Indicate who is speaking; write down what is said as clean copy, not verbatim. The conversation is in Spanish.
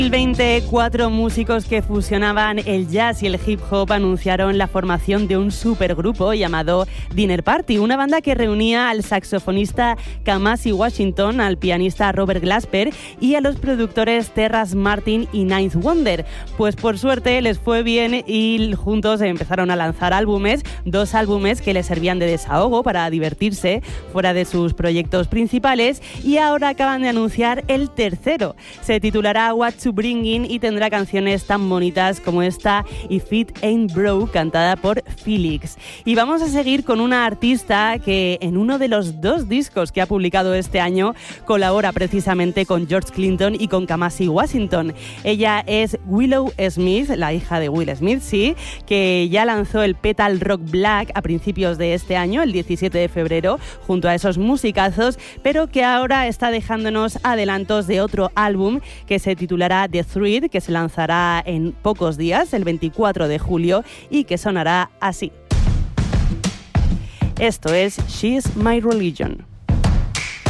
Speaker 1: 2020, 4 músicos que fusionaban el jazz y el hip hop anunciaron la formación de un supergrupo llamado Dinner Party, una banda que reunía al saxofonista Kamasi Washington, al pianista Robert Glasper y a los productores Terrace Martin y Ninth Wonder. Pues por suerte les fue bien y juntos empezaron a lanzar álbumes, 2 álbumes que les servían de desahogo para divertirse fuera de sus proyectos principales, y ahora acaban de anunciar el tercero. Se titulará What to Bring In y tendrá canciones tan bonitas como esta If It Ain't Broke, cantada por Felix. Y vamos a seguir con una artista que en uno de los 2 discos que ha publicado este año colabora precisamente con George Clinton y con Kamasi Washington. Ella es Willow Smith, la hija de Will Smith, sí, que ya lanzó el Petal Rock Black a principios de este año, el 17 de febrero, junto a esos musicazos, pero que ahora está dejándonos adelantos de otro álbum que se titulará The Thread, que se lanzará en pocos días, el 24 de julio, y que sonará así. Esto es She's My Religion.